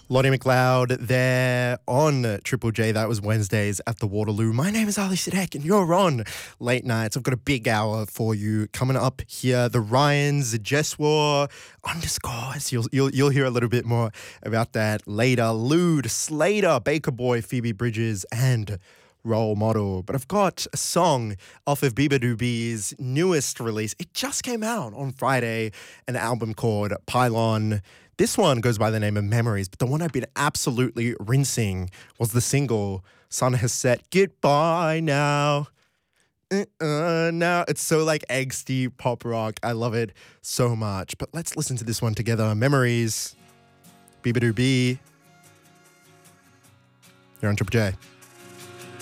Lottie McLeod there on Triple J. That was Wednesdays at the Waterloo. My name is Ali Sidek and you're on Late Nights. I've got a big hour for you coming up here. The Ryans, Jeswar underscores. You'll hear a little bit more about that later. Lude, Slater, Baker Boy, Phoebe Bridges, and Role Model. But I've got a song off of Beabadoobie's newest release. It just came out on Friday, an album called Pylon. This one goes by the name of Memories, but the one I've been absolutely rinsing was the single Sun Has Set. Goodbye now. Now it's so like angsty pop rock. I love it so much. But let's listen to this one together. Memories, Beabadoobie. You're on Triple J.